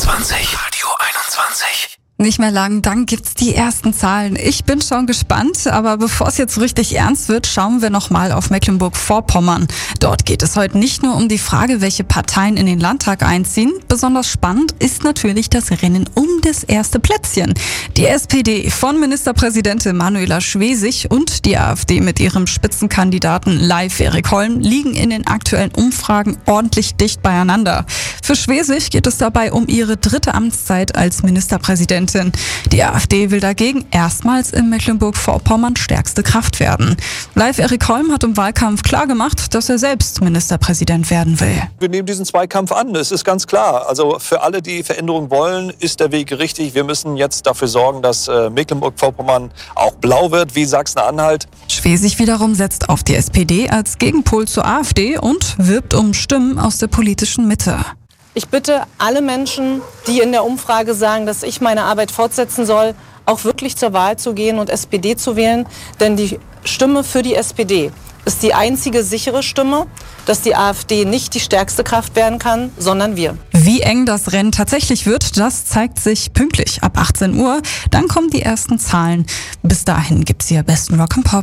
Radio 21. Nicht mehr lang, dann gibt's die ersten Zahlen. Ich bin schon gespannt, aber bevor es jetzt so richtig ernst wird, schauen wir nochmal auf Mecklenburg-Vorpommern. Dort geht es heute nicht nur um die Frage, welche Parteien in den Landtag einziehen. Besonders spannend ist natürlich das Rennen um das erste Plätzchen. Die SPD von Ministerpräsidentin Manuela Schwesig und die AfD mit ihrem Spitzenkandidaten Leif Erik Holm liegen in den aktuellen Umfragen ordentlich dicht beieinander. Für Schwesig geht es dabei um ihre dritte Amtszeit als Ministerpräsidentin. Die AfD will dagegen erstmals in Mecklenburg-Vorpommern stärkste Kraft werden. Leif Erik Holm hat im Wahlkampf klargemacht, dass er selbst Ministerpräsident werden will. Wir nehmen diesen Zweikampf an, es ist ganz klar. Also für alle, die Veränderung wollen, ist der Weg richtig. Wir müssen jetzt dafür sorgen, dass Mecklenburg-Vorpommern auch blau wird, wie Sachsen-Anhalt. Schwesig wiederum setzt auf die SPD als Gegenpol zur AfD und wirbt um Stimmen aus der politischen Mitte. Ich bitte alle Menschen, die in der Umfrage sagen, dass ich meine Arbeit fortsetzen soll, auch wirklich zur Wahl zu gehen und SPD zu wählen. Denn die Stimme für die SPD ist die einzige sichere Stimme, dass die AfD nicht die stärkste Kraft werden kann, sondern wir. Wie eng das Rennen tatsächlich wird, das zeigt sich pünktlich ab 18 Uhr. Dann kommen die ersten Zahlen. Bis dahin gibt's hier besten Rock and Pop.